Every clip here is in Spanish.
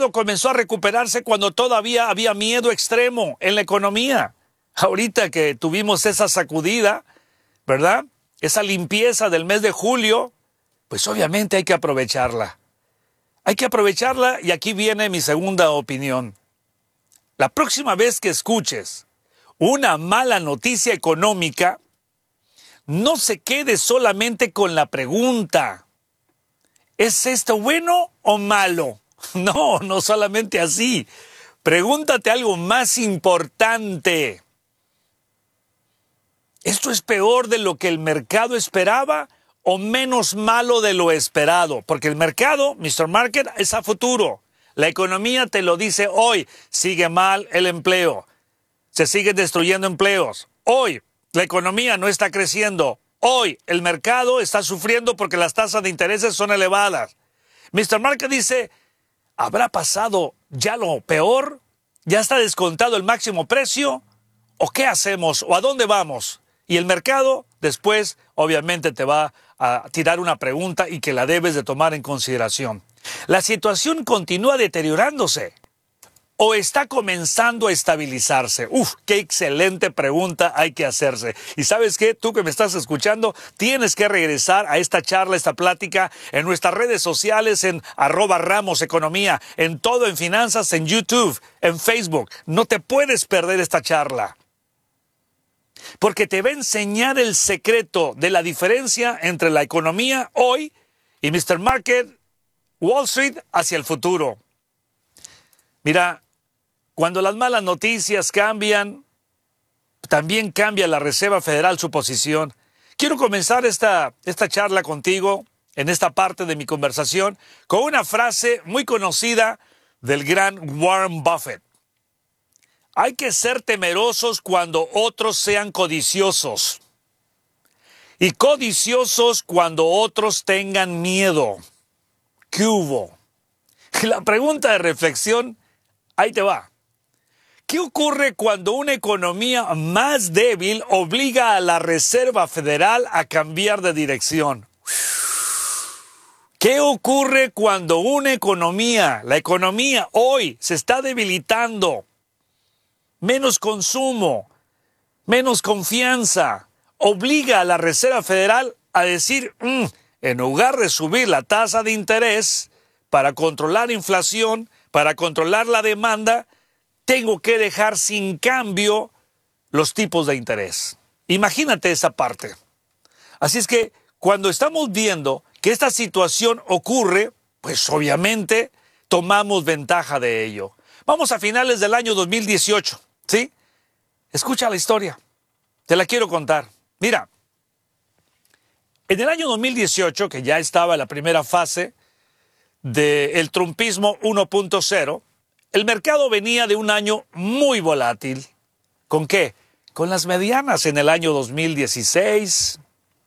mercado comenzó a recuperarse cuando todavía había miedo extremo en la economía. Ahorita que tuvimos esa sacudida, ¿verdad? Esa limpieza del mes de julio, pues obviamente hay que aprovecharla. Hay que aprovecharla y aquí viene mi segunda opinión. La próxima vez que escuches una mala noticia económica, no se quede solamente con la pregunta, ¿es esto bueno o malo? No, no solamente así. Pregúntate algo más importante. ¿Esto es peor de lo que el mercado esperaba o menos malo de lo esperado? Porque el mercado, Mr. Market, es a futuro. La economía te lo dice hoy. Sigue mal el empleo. Se siguen destruyendo empleos. Hoy, la economía no está creciendo. Hoy, el mercado está sufriendo porque las tasas de intereses son elevadas. Mr. Market dice, ¿habrá pasado ya lo peor? ¿Ya está descontado el máximo precio? ¿O qué hacemos? ¿O a dónde vamos? Y el mercado después obviamente te va a tirar una pregunta y que la debes de tomar en consideración. ¿La situación continúa deteriorándose o está comenzando a estabilizarse? Qué excelente pregunta hay que hacerse. Y ¿sabes qué? Tú que me estás escuchando, tienes que regresar a esta charla, esta plática en nuestras redes sociales, en @RamosEconomía, en todo en finanzas, en YouTube, en Facebook. No te puedes perder esta charla, porque te va a enseñar el secreto de la diferencia entre la economía hoy y Mr. Market, Wall Street hacia el futuro. Mira, cuando las malas noticias cambian, también cambia la Reserva Federal su posición. Quiero comenzar esta charla contigo, en esta parte de mi conversación, con una frase muy conocida del gran Warren Buffett. Hay que ser temerosos cuando otros sean codiciosos, y codiciosos cuando otros tengan miedo. ¿Qué hubo? La pregunta de reflexión, ahí te va. ¿Qué ocurre cuando una economía más débil obliga a la Reserva Federal a cambiar de dirección? ¿Qué ocurre cuando una economía, la economía hoy, se está debilitando? Menos consumo, menos confianza, obliga a la Reserva Federal a decir, en lugar de subir la tasa de interés para controlar inflación, para controlar la demanda, tengo que dejar sin cambio los tipos de interés. Imagínate esa parte. Así es que cuando estamos viendo que esta situación ocurre, pues obviamente tomamos ventaja de ello. Vamos a finales del año 2018, ¿sí? Escucha la historia, te la quiero contar. Mira, en el año 2018, que ya estaba la primera fase del trumpismo 1.0, el mercado venía de un año muy volátil. ¿Con qué? Con las medianas en el año 2016,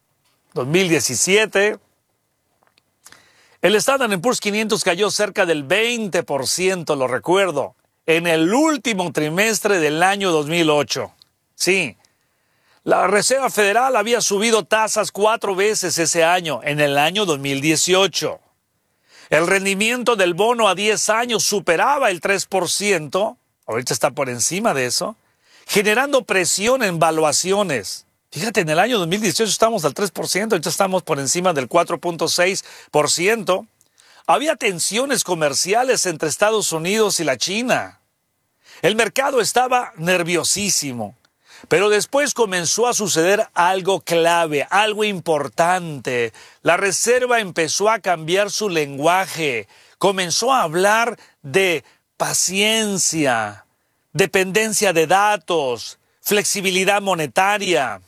2017. El Standard & Poor's 500 cayó cerca del 20%, lo recuerdo, en el último trimestre del año 2008. Sí, la Reserva Federal había subido tasas 4 veces ese año, en el año 2018. El rendimiento del bono a 10 años superaba el 3%, ahorita está por encima de eso, generando presión en valuaciones. Fíjate, en el año 2018 estamos al 3%, ahorita estamos por encima del 4.6%. Había tensiones comerciales entre Estados Unidos y la China. El mercado estaba nerviosísimo, pero después comenzó a suceder algo clave, algo importante. La Reserva empezó a cambiar su lenguaje, comenzó a hablar de paciencia, dependencia de datos, flexibilidad monetaria.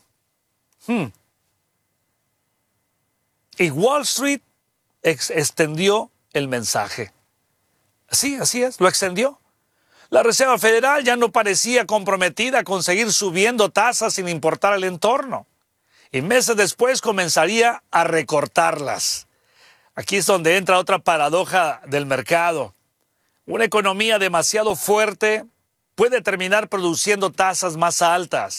Y Wall Street extendió el mensaje. Sí, así es, lo extendió. La Reserva Federal ya no parecía comprometida con seguir subiendo tasas sin importar el entorno. Y meses después comenzaría a recortarlas. Aquí es donde entra otra paradoja del mercado. Una economía demasiado fuerte puede terminar produciendo tasas más altas.